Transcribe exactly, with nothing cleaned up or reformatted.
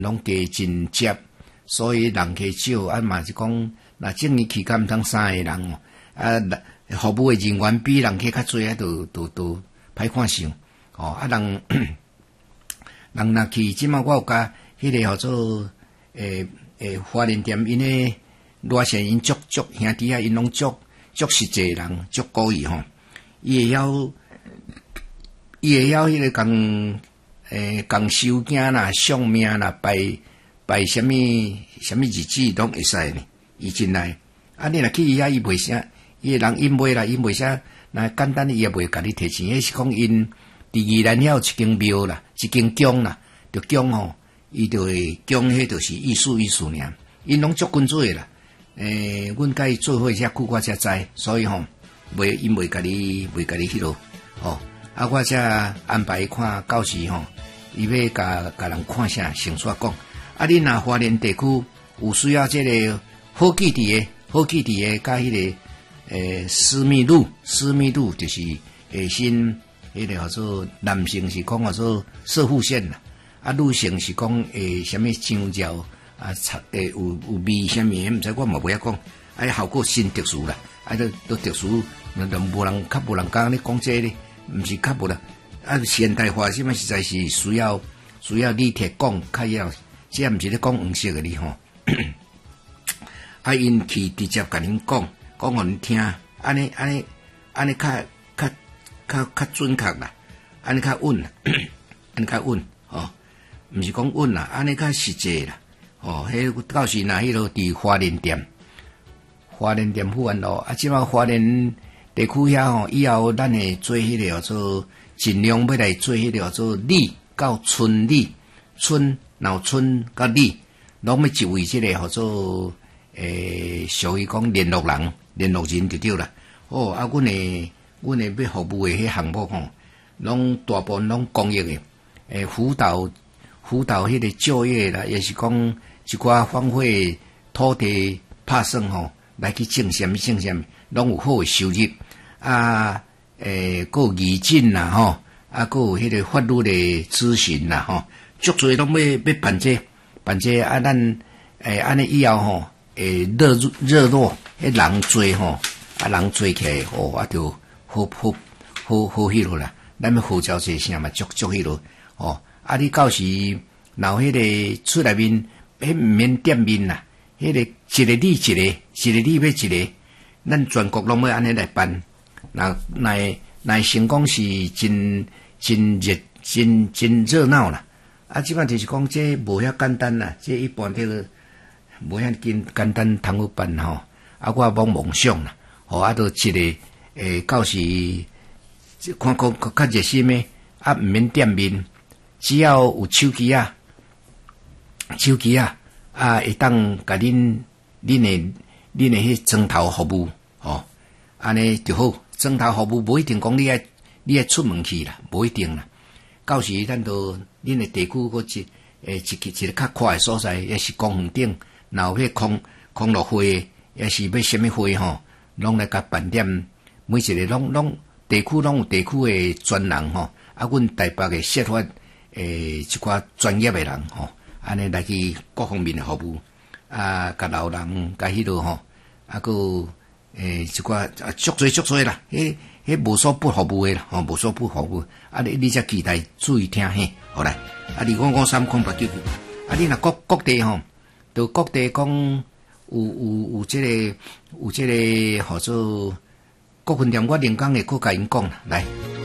拢加真接，所以人客少，啊嘛是讲，若正年期间当三个人哦，啊，服务的人员比人客较侪，啊，都都都歹看相，哦，啊人人若去，即马我有甲迄个号做诶诶花莲店因诶热线因足足兄弟啊，因拢足足实际人，足故意吼，伊会晓，伊会晓迄个共诶共收件啦、相命啦、拜拜什么什么日子拢会使呢，伊真来。啊，你若去伊遐，伊袂啥，伊个人因袂啦，因袂啥，那简单伊也袂甲你提钱，迄是讲因第二咱遐有一间庙啦，一间宫啦，着宫吼，伊着会宫，迄着是意思意思尔，因拢足均做诶啦。诶，阮甲伊做伙遮久，我才知，所以吼，袂因袂甲你袂甲你迄落，吼，啊，我才安排伊看到时吼，伊要甲甲人看啥，先煞讲。啊，你若花莲地区有需要即个好基地诶，好基地诶，甲迄个诶私密路，私密路就是诶新迄个叫做男性是讲叫做射护线啦，啊，女性是讲诶什么香蕉。啊，诶，有有味什么？毋知我嘛袂晓讲。啊，效果真特殊啦，啊，都都特殊，那都无人较无人讲咧讲这咧，毋是较无啦。啊，现代化什么实在是需要需要你提讲，较要，这毋是咧讲黄色诶哩吼。啊，因去直接甲恁讲，讲互恁听，安尼安尼安尼较较较较准确啦，安尼较稳啦，安尼较稳吼，毋是讲稳啦，安尼较实际啦。哦，迄到时若迄落伫花莲店，花莲店富安路啊，即马花莲地区遐吼，以后咱会做迄个叫做尽量要来做迄个叫做里到村里，村然后村到里，拢要一位即个叫做诶，属于讲联络人、联络人就对啦。哦，啊，阮诶，阮诶要服务诶迄项目吼，拢大部分拢公益诶，诶，辅导辅导迄个就业啦，也是讲。一寡荒废土地拍算吼，来去种什么种什么，拢有好诶收入啊！诶，个有义诊啦吼，啊，个有迄个法律诶咨询啦吼，足侪拢要要办这办这啊！咱诶安尼以后吼，诶热热络，迄人多吼，啊人多起来吼，啊就好好好好迄落啦。咱要号召一声嘛，足足迄落哦。啊，你到时然后迄个厝内面。迄毋免店面啦，迄、那个一个里一个，一个里要一个，咱全国拢要安尼来办。那那那成功是真真热真真热闹啦。啊，即摆就是讲这无遐简单啦，这一般这个无遐简简单通好办吼。啊，我妄梦想啦，吼啊，都一个诶，到时看看较热心诶，啊，毋免店面，只要有手机啊。手机啊，啊，会当甲恁恁诶恁诶迄砖头服务，吼，安尼就好。砖头服务无一定讲你爱你爱出门去啦，无一定啦。到时咱都恁诶地区个一诶一个一个较快诶所在，也是公园顶，然后迄空空乐会，也是要什么会吼，拢来甲办点，每一个拢拢地区拢有地区诶专人吼，啊，阮台北诶设法诶一寡专业诶人吼。安尼来去各方面的服务，啊，甲老人，甲迄落吼，啊，个诶，一寡啊，足侪足侪啦，迄迄无所不服务诶啦，吼，无所不服务，啊，你你则期待注意听嘿，好来，啊，二五五三空八九九，啊，你若各各地吼，就各地讲有有有即、這個有即個号做各分店，我连讲会搁甲因讲啦，来。